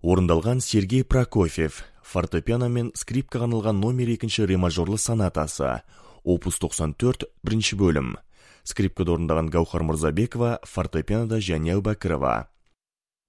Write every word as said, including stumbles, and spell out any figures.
Орындалған Сергей Прокофьев, фортепиано мен скрипкаға арналған номер екінші ре мажорлы сонатасы, опус тоқсан төрт, бірінші бөлім. Скрипкада орындаған Гаухар Мырзабекова, фортепианода Және Әубәкірова.